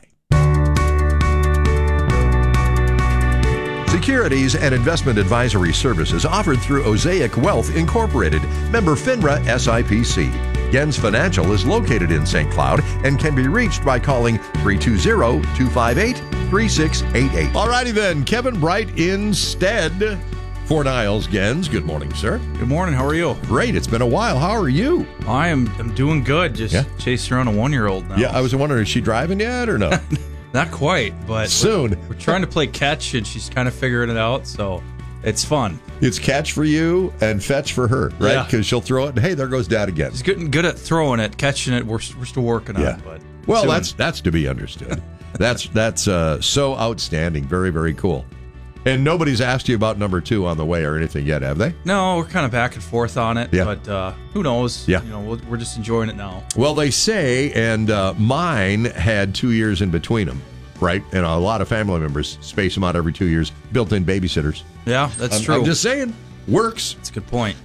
S1: Securities and investment advisory services offered through Osaic Wealth Incorporated, member FINRA S I P C. Gens Financial is located in Saint Cloud and can be reached by calling three two zero, two five eight, three six eight eight. All righty then, Kevin Bright instead for Niles Gens. Good morning, sir.
S13: Good morning. How are you?
S1: Great. It's been a while. How are you?
S13: I am I'm doing good. Just yeah. chasing around a one-year-old now.
S1: Yeah, I was wondering, is she driving yet or no?
S13: Not quite, but
S1: soon.
S13: We're, we're trying to play catch, and she's kind of figuring it out, so it's fun.
S1: It's catch for you and fetch for her, right? Because yeah. she'll throw it, and hey, there goes Dad again.
S13: She's getting good at throwing it, catching it. We're we're still working
S1: yeah.
S13: on it, but
S1: well,
S13: soon.
S1: that's that's to be understood. that's that's uh, so outstanding. Very very cool. And nobody's asked you about number two on the way or anything yet, have they?
S13: No, we're kind of back and forth on it.
S1: Yeah.
S13: But uh, who knows?
S1: Yeah.
S13: You know, we're, we're just enjoying it now.
S1: Well, they say, and uh, mine had two years in between them, right? And a lot of family members space them out every two years. Built-in babysitters.
S13: Yeah, that's
S1: I'm,
S13: true.
S1: I'm just saying. Works.
S13: That's a good point.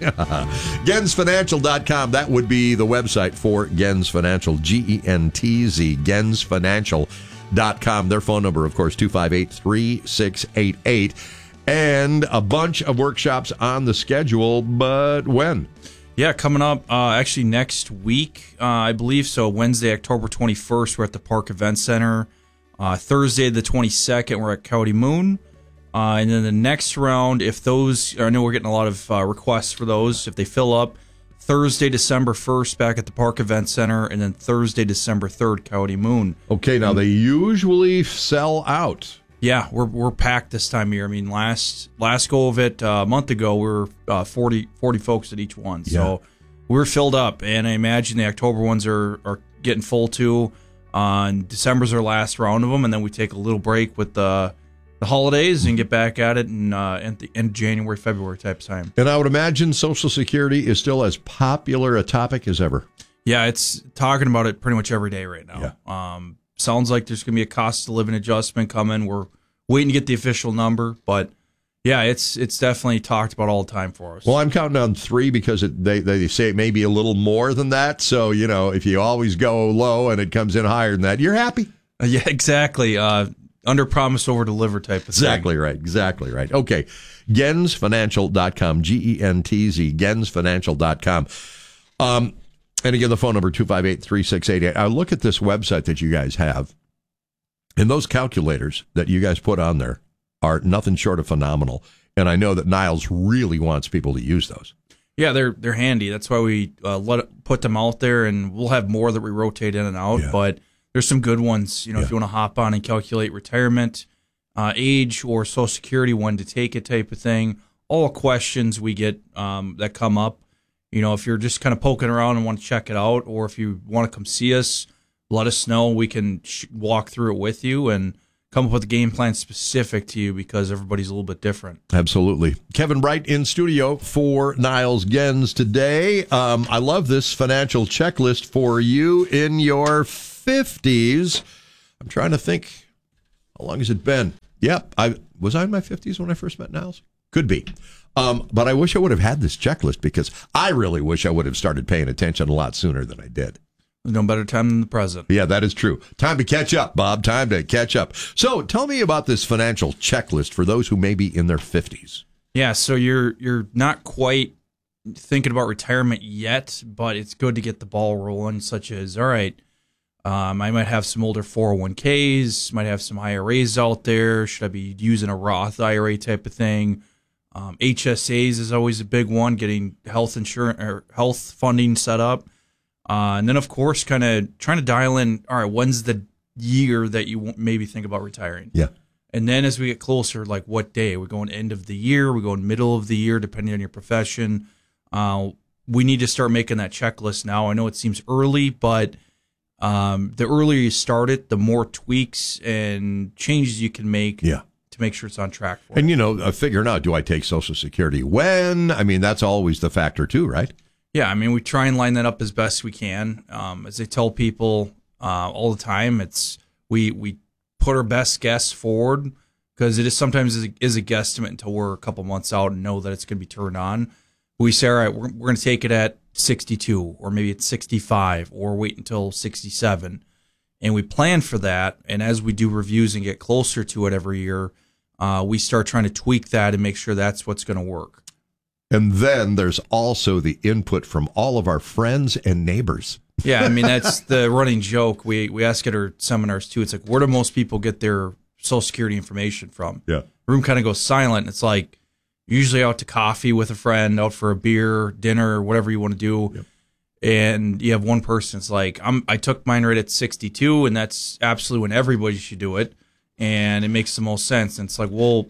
S1: gens financial dot com. That would be the website for Gens Financial. G E N T Z. gens financial dot com. Their phone number, of course, two five eight, three six eight eight. And a bunch of workshops on the schedule, but when?
S13: Yeah, coming up uh, actually next week, uh, I believe. So Wednesday, October twenty-first, we're at the Park Event Center. Uh, Thursday, the twenty-second, we're at Coyote Moon. Uh, and then the next round, if those, I know we're getting a lot of uh, requests for those, if they fill up, Thursday, December first, back at the Park Event Center, and then Thursday, December third, Coyote Moon.
S1: Okay, now they usually sell out.
S13: Yeah, we're we're packed this time of year. I mean, last last go of it uh, a month ago, we were uh, forty, forty folks at each one.
S1: Yeah.
S13: So we're filled up, and I imagine the October ones are, are getting full too. Uh, and December's our last round of them, and then we take a little break with the the holidays and get back at it in uh, at the end of January, February type time.
S1: And I would imagine Social Security is still as popular a topic as ever.
S13: Yeah, it's talking about it pretty much every day right now. Yeah. Um, sounds like there's going to be a cost of living adjustment coming. We're waiting to get the official number, but yeah, it's it's definitely talked about all the time for us.
S1: Well, I'm counting on three because it, they, they say it may be a little more than that. So, you know, if you always go low and it comes in higher than that, you're happy.
S13: Uh, yeah, exactly. Uh, under promise, over deliver type of
S1: exactly
S13: thing.
S1: Right. Exactly right. Okay. gens financial dot com. G E N T Z. gens financial dot com. Um, and again, the phone number two five eight, three six eight eight. I look at this website that you guys have, and those calculators that you guys put on there are nothing short of phenomenal. And I know that Niles really wants people to use those.
S13: Yeah, they're they're handy. That's why we uh, let it, put them out there, and we'll have more that we rotate in and out.
S1: Yeah.
S13: But there's some good ones. You know,
S1: Yeah.
S13: if you want to hop on and calculate retirement uh, age or Social Security, when to take it type of thing. All questions we get um, that come up. You know, if you're just kind of poking around and want to check it out, or if you want to come see us, let us know. We can sh- walk through it with you and come up with a game plan specific to you, because everybody's a little bit different.
S1: Absolutely. Kevin Bright in studio for Niles Gens today. Um, I love this financial checklist for you in your fifties. I'm trying to think, how long has it been? Yep. I was I in my fifties when I first met Niles? Could be. Um, but I wish I would have had this checklist, because I really wish I would have started paying attention a lot sooner than I did.
S13: There's no better time than the present.
S1: Yeah, that is true. Time to catch up, Bob. Time to catch up. So tell me about this financial checklist for those who may be in their fifties.
S13: Yeah, so you're you're not quite thinking about retirement yet, but it's good to get the ball rolling, such as, all right, um, I might have some older four oh one k's, might have some I R As out there. Should I be using a Roth I R A type of thing? Um, H S As is always a big one, getting health insurance or health funding set up. Uh, and then, of course, kind of trying to dial in, all right, when's the year that you maybe think about retiring?
S1: Yeah.
S13: And then as we get closer, like what day? We're going end of the year, we're going middle of the year, depending on your profession. Uh, we need to start making that checklist now. I know it seems early, but um, the earlier you start it, the more tweaks and changes you can make
S1: yeah.
S13: to make sure it's on track for
S1: And,
S13: you.
S1: you know, uh, figuring out, do I take Social Security when? I mean, that's always the factor, too, right?
S13: Yeah, I mean, we try and line that up as best we can. Um, as I tell people uh, all the time, it's we we put our best guess forward, because it is sometimes is a, is a guesstimate until we're a couple months out and know that it's going to be turned on. We say, all right, we're, we're going to take it at sixty-two, or maybe it's sixty-five, or wait until sixty-seven. And we plan for that. And as we do reviews and get closer to it every year, uh, we start trying to tweak that and make sure that's what's going to work.
S1: And then there's also the input from all of our friends and neighbors.
S13: Yeah, I mean, that's the running joke. We we ask at our seminars, too. It's like, where do most people get their Social Security information from?
S1: Yeah.
S13: The room kind of goes silent. And it's like, usually out to coffee with a friend, out for a beer, dinner, whatever you want to do.
S1: Yep.
S13: And you have one person, it's like, I'm, I took mine right at sixty-two, and that's absolutely when everybody should do it. And it makes the most sense. And it's like, well,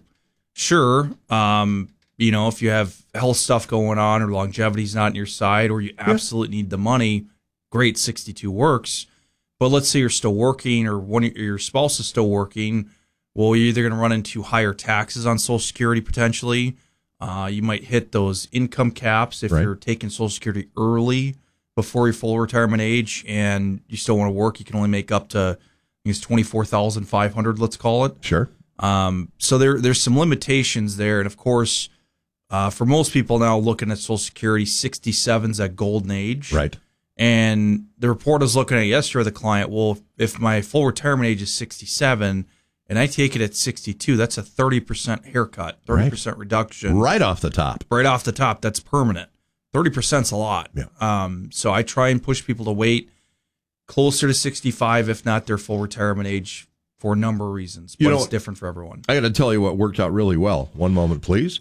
S13: sure, um, you know, if you have health stuff going on, or longevity's not on your side, or you absolutely need the money, great, sixty-two works. But let's say you're still working, or one of your spouse is still working. Well, you're either going to run into higher taxes on Social Security potentially. Uh, you might hit those income caps if
S1: Right.
S13: you're taking Social Security early before your full retirement age, and you still want to work. You can only make up to I think it's twenty-four thousand five hundred. Let's call it.
S1: Sure.
S13: Um, so there there's some limitations there, and of course, uh, for most people now looking at Social Security, sixty-seven is that golden age.
S1: Right.
S13: And the report I was looking at yesterday, the client, well, if my full retirement age is sixty-seven and I take it at sixty-two, that's a thirty percent haircut, thirty percent reduction.
S1: Right off the top.
S13: Right off the top. That's permanent. thirty percent's a lot.
S1: Yeah.
S13: Um, so I try and push people to wait closer to sixty-five, if not their full retirement age, for a number of reasons. But
S1: You know,
S13: it's different for everyone.
S1: I got to tell you what worked out really well. One moment, please.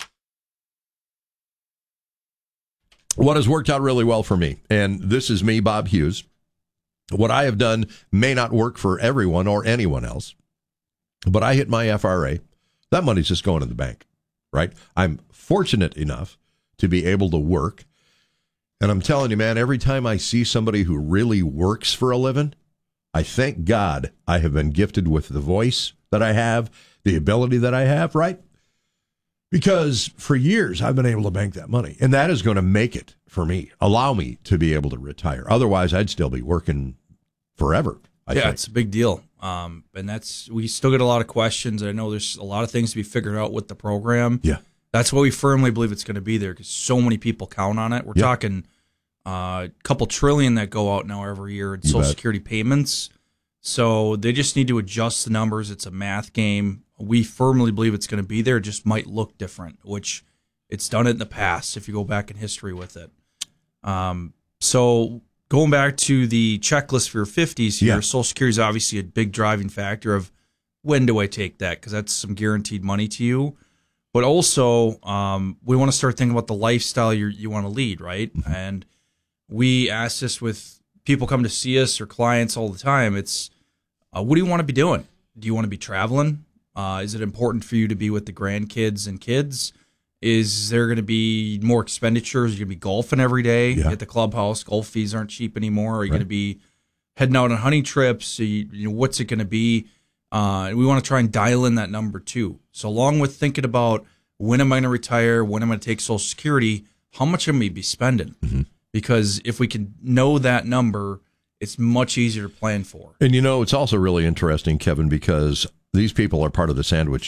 S1: What has worked out really well for me, and this is me, Bob Hughes. What I have done may not work for everyone or anyone else, but I hit my F R A. That money's just going in the bank, right? I'm fortunate enough to be able to work. And I'm telling you, man, every time I see somebody who really works for a living, I thank God I have been gifted with the voice that I have, the ability that I have, right? Because for years, I've been able to bank that money, and that is going to make it for me, allow me to be able to retire. Otherwise, I'd still be working forever. I
S13: yeah,
S1: think.
S13: it's a big deal. Um, and that's, we still get a lot of questions. I know there's a lot of things to be figured out with the program.
S1: Yeah.
S13: That's why we firmly believe it's going to be there, because so many people count on it. We're
S1: Yeah.
S13: talking a uh, couple trillion that go out now every year in
S1: You
S13: Social
S1: bet.
S13: Security payments. So they just need to adjust the numbers. It's a math game. We firmly believe it's going to be there. It just might look different, which it's done it in the past if you go back in history with it. Um, so going back to the checklist for your fifties here,
S1: Yeah.
S13: Social Security is obviously a big driving factor of when do I take that, because that's some guaranteed money to you. But also, um, we want to start thinking about the lifestyle you you want to lead, right?
S1: Mm-hmm.
S13: And we ask this with people come to see us or clients all the time. It's, uh, what do you want to be doing? Do you want to be traveling? Uh, is it important for you to be with the grandkids and kids? Is there going to be more expenditures? Are you going to be golfing every day
S1: Yeah.
S13: at the clubhouse? Golf fees aren't cheap anymore. Are you
S1: Right.
S13: going to be heading out on hunting trips? Are you, you know, what's it going to be? Uh, we want to try and dial in that number too. So along with thinking about when am I going to retire, when am I going to take Social Security, how much am I be spending?
S1: Mm-hmm.
S13: Because if we can know that number, it's much easier to plan for.
S1: And you know, it's also really interesting, Kevin, because these people are part of the sandwich